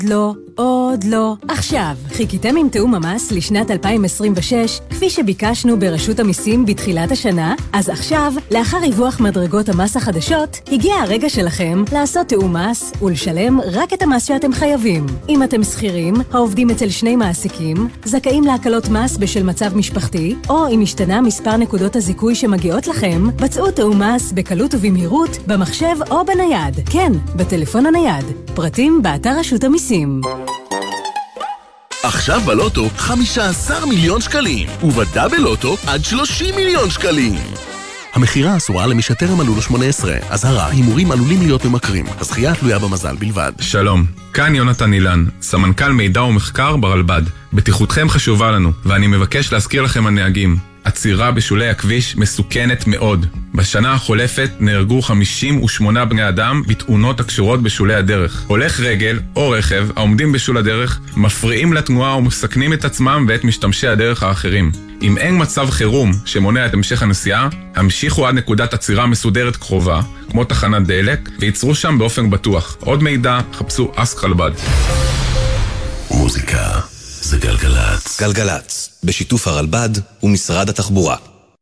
לא, עוד לא. עכשיו, חיכיתם עם תאום המס לשנת 2026, כפי שביקשנו ברשות המיסים בתחילת השנה? אז עכשיו, לאחר ריווח מדרגות המס החדשות, הגיע הרגע שלכם לעשות תאום מס ולשלם רק את המס שאתם חייבים. אם אתם שכירים, העובדים אצל שני מעסיקים, זכאים להקלות מס בשל מצב משפחתי, או אם השתנה מספר נקודות הזיכוי שמגיעות לכם, בצעו תאום מס בקלות ובמהירות, במחשב או בנייד. כן, בטלפון הנייד. פרטים באתר רשות המיסים. עכשיו בלוטו 15 מיליון שקלים, ובדאבל לוטו עד 30 מיליון שקלים. המחירה אסורה למי שטרם מלאו לו 18. אזהרה, הימורים עלולים להיות ממכרים. הזכייה תלויה במזל בלבד. שלום, כאן יונתן אילן, סמנכ"ל מידע ומחקר ברלב"ד. בטיחותכם חשובה לנו, ואני מבקש להזכיר לכם הנהגים. עצירה בשולי הכביש מסוכנת מאוד. בשנה החולפת נהרגו 58 בני אדם בתאונות הקשורות בשולי הדרך. הולך רגל או רכב העומדים בשול הדרך מפריעים לתנועה ומסכנים את עצמם ואת משתמשי הדרך האחרים. אם אין מצב חירום שמונע את המשך הנסיעה, המשיכו עד נקודת עצירה מסודרת קרובה, כמו תחנת דלק, ויצרו שם באופן בטוח. עוד מידע, חפשו אסק רלב"ד. מוזיקה זה גלגלץ. גלגלץ, בשיתוף הרלב"ד ומשרד התחבורה.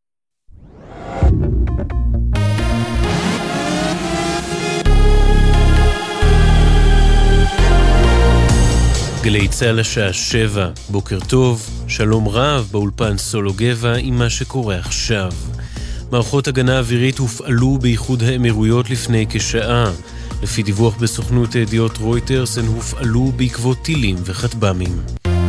גלי צהל השעה 7, בוקר טוב, שלום רב באולפן סולו גבע עם מה שקורה עכשיו. מערכות הגנה אווירית הופעלו באיחוד האמירויות לפני כשעה. לפי דיווח בסוכנות הידיעות רויטרס הן הופעלו בעקבות טילים וכטב"מים.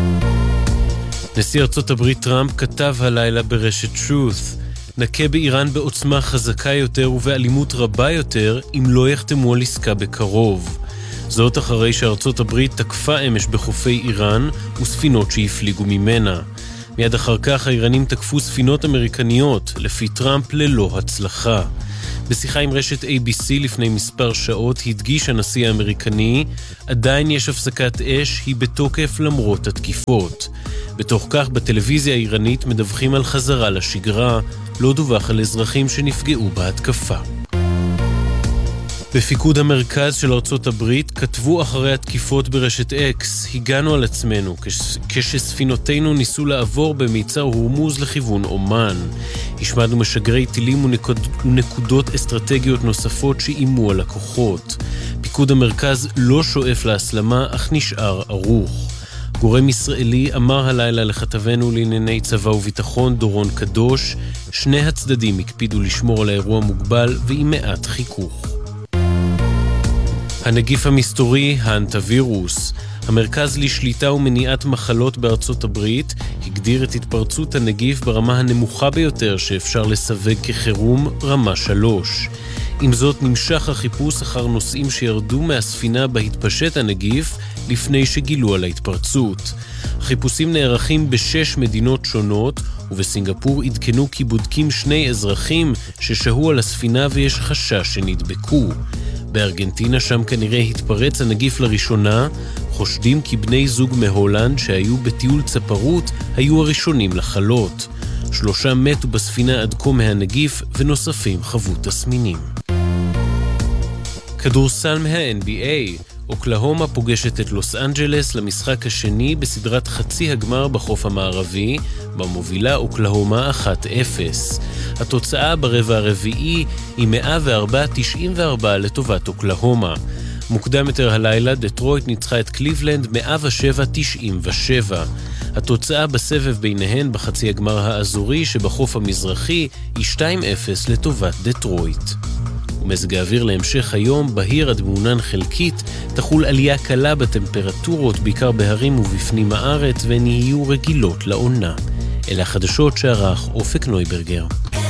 נשיא ארצות הברית טראמפ כתב הלילה ברשת Truth, נקה באיראן בעוצמה חזקה יותר ובאלימות רבה יותר אם לא יחתמו על עסקה בקרוב. זאת אחרי שארצות הברית תקפה אמש בחופי איראן וספינות שהפליגו ממנה. מיד אחר כך האיראנים תקפו ספינות אמריקניות, לפי טראמפ ללא הצלחה. בשיחה עם רשת ABC לפני מספר שעות הדגיש הנשיא האמריקני, עדיין יש הפסקת אש, היא בתוקף למרות התקיפות. בתוך כך בטלוויזיה האיראנית מדווחים על חזרה לשגרה, לא דווח על אזרחים שנפגעו בהתקפה. בפיקוד המרכז של ארצות הברית כתבו אחרי התקיפות ברשת אקס, הגענו על עצמנו כשספינותינו ניסו לעבור במיצר הורמוז לכיוון אומן. השמדנו משגרי טילים ונקודות אסטרטגיות נוספות שאימו על הכוחות. פיקוד המרכז לא שואף להסלמה אך נשאר ערוך. גורם ישראלי אמר הלילה לכתבנו לענייני צבא וביטחון דורון קדוש, שני הצדדים הקפידו לשמור על האירוע מוגבל ועם מעט חיכוך. הנגיף המסתורי, האנטווירוס, המרכז לשליטה ומניעת מחלות בארצות הברית, הגדיר את התפרצות הנגיף ברמה הנמוכה ביותר שאפשר לסווג כחירום, רמה 3. עם זאת נמשך החיפוש אחר נוסעים שירדו מהספינה בהתפשט הנגיף לפני שגילו על ההתפרצות. חיפושים נערכים ב6 מדינות שונות, ובסינגפור עדכנו כי בודקים 2 אזרחים ששהו על הספינה ויש חשש שנדבקו. בארגנטינה שם כנראה התפרץ הנגיף לראשונה, חושדים כי בני זוג מהולנד שהיו בטיול צפרות היו הראשונים לחלות. 3 מתו בספינה עד כה מהנגיף ונוספים חוו תסמינים. כדורסל מה-NBA, אוקלהומה פוגשת את לוס אנג'לס למשחק השני בסדרת חצי הגמר בחוף המערבי, במובילה אוקלהומה 1-0. התוצאה ברבע הרביעי היא 104-94 לטובת אוקלהומה. מוקדם יותר הלילה דטרויט ניצחה את קליבלנד 107-97. התוצאה בסבב ביניהן בחצי הגמר האזורי שבחוף המזרחי היא 2-0 לטובת דטרויט. ומזג האוויר להמשך היום, בהיר עד מעונן חלקית, תחול עלייה קלה בטמפרטורות, בעיקר בהרים ובפנים הארץ, והן יהיו רגילות לעונה. אלה החדשות שערך אופק נויברגר.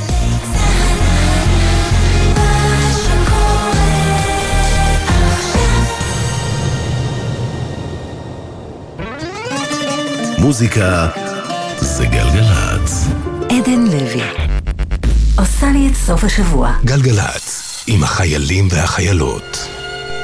מוזיקה זה גלגלץ. עדן לוי עושה לי את סוף השבוע. גלגלץ עם החיילים והחיילות.